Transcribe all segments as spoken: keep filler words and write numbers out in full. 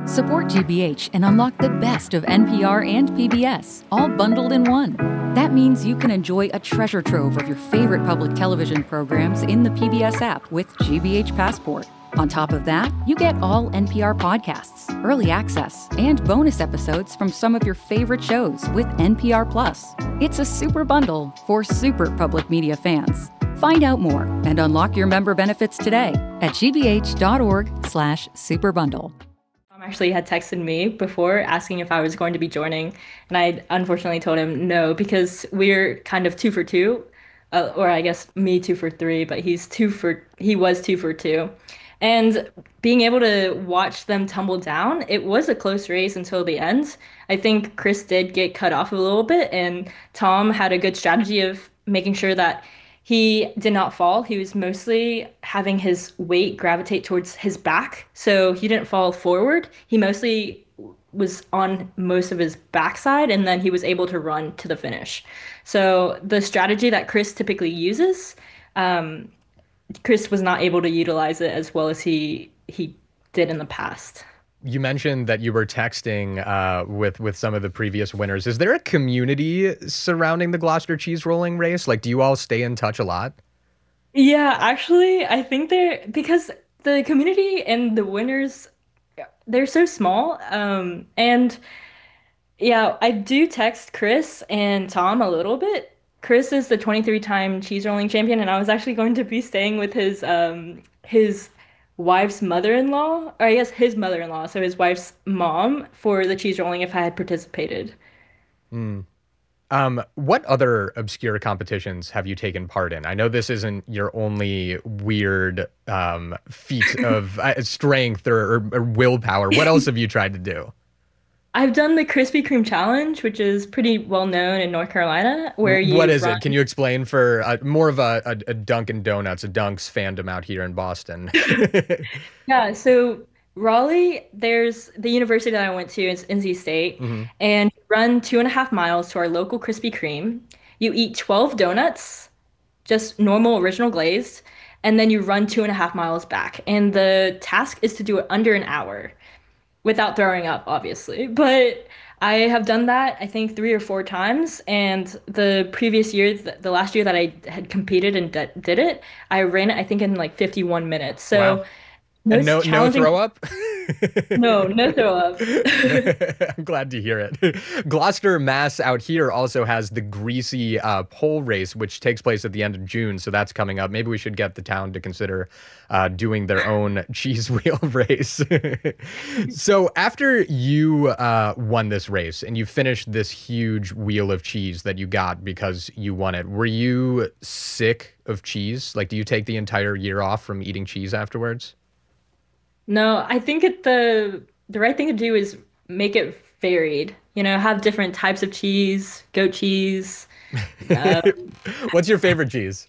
Support G B H and unlock the best of N P R and P B S, all bundled in one. That means you can enjoy a treasure trove of your favorite public television programs in the P B S app with G B H Passport. On top of that, you get all N P R podcasts, early access, and bonus episodes from some of your favorite shows with N P R Plus. It's a super bundle for super public media fans. Find out more and unlock your member benefits today at gbh.org slash superbundle. Tom actually had texted me before asking if I was going to be joining, and I unfortunately told him no because we're kind of two for two, uh, or I guess me two for three, but he's two for he was two for two. And being able to watch them tumble down, it was a close race until the end. I think Chris did get cut off a little bit, and Tom had a good strategy of making sure that he did not fall. He was mostly having his weight gravitate towards his back, so he didn't fall forward. He mostly was on most of his backside, and then he was able to run to the finish. So the strategy that Chris typically uses, um, Chris was not able to utilize it as well as he he did in the past. You mentioned that you were texting uh, with with some of the previous winners. Is there a community surrounding the Gloucester cheese rolling race? Like, do you all stay in touch a lot? Yeah, actually, I think they're because the community and the winners, they're so small. Um, and yeah, I do text Chris and Tom a little bit. Chris is the twenty-three-time cheese rolling champion, and I was actually going to be staying with his um his wife's mother-in-law, or I guess his mother-in-law, so his wife's mom, for the cheese rolling if I had participated. Mm. Um, what other obscure competitions have you taken part in? I know this isn't your only weird um, feat of uh, strength or, or, or willpower. What else have you tried to do? I've done the Krispy Kreme challenge, which is pretty well known in North Carolina, where you What is run... it? Can you explain for uh, more of a, a, a Dunkin' Donuts, a Dunks fandom out here in Boston? Yeah, so Raleigh, there's the university that I went to is N C State, mm-hmm. and you run two and a half miles to our local Krispy Kreme. You eat twelve donuts, just normal original glazed, and then you run two and a half miles back. And the task is to do it under an hour. Without throwing up, obviously. But I have done that, I think, three or four times. And the previous year, the last year that I had competed and d- did it, I ran it, I think, in like fifty-one minutes. So wow. And no, no throw up? No, no throw up. I'm glad to hear it. Gloucester, Mass out here also has the Greasy uh, pole race, which takes place at the end of June. So that's coming up. Maybe we should get the town to consider uh, doing their own cheese wheel race. So after you uh, won this race and you finished this huge wheel of cheese that you got because you won it, were you sick of cheese? Like, do you take the entire year off from eating cheese afterwards? No, I think it, the the right thing to do is make it varied. You know, have different types of cheese, goat cheese. Um, What's your favorite cheese?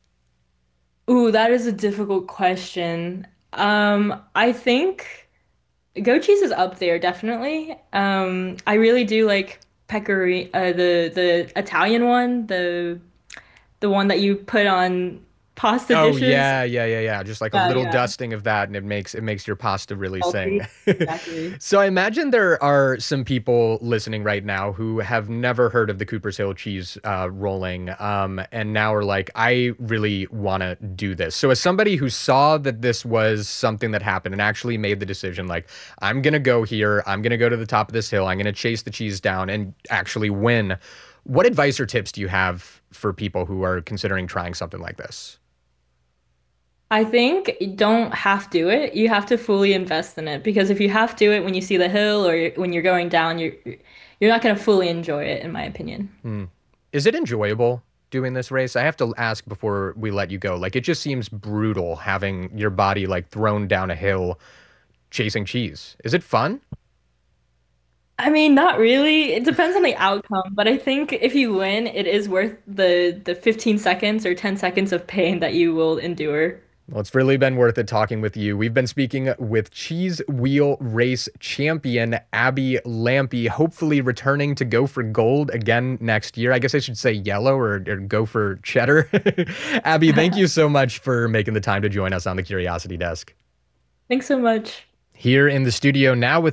Ooh, that is a difficult question. Um, I think goat cheese is up there, definitely. Um, I really do like pecorino, uh, the the Italian one, the the one that you put on pasta oh, dishes. Oh yeah, yeah, yeah, yeah. Just like a uh, little yeah. dusting of that, and it makes it makes your pasta really Healthy. sing. Exactly. So I imagine there are some people listening right now who have never heard of the Coopers Hill cheese uh, rolling, um, and now are like, I really want to do this. So as somebody who saw that this was something that happened and actually made the decision, like, I'm gonna go here, I'm gonna go to the top of this hill, I'm gonna chase the cheese down and actually win. What advice or tips do you have for people who are considering trying something like this? I think you don't have to do it. You have to fully invest in it, because if you have to do it when you see the hill or when you're going down, you're you're not going to fully enjoy it, in my opinion. Hmm. Is it enjoyable doing this race? I have to ask before we let you go. Like, it just seems brutal having your body like thrown down a hill chasing cheese. Is it fun? I mean, not really. It depends on the outcome, but I think if you win, it is worth the the fifteen seconds or ten seconds of pain that you will endure. Well, it's really been worth it talking with you. We've been speaking with cheese wheel race champion Abby Lampe, hopefully returning to go for gold again next year. I guess I should say yellow or, or go for cheddar. Abby, thank you so much for making the time to join us on the Curiosity Desk. Thanks so much. Here in the studio now with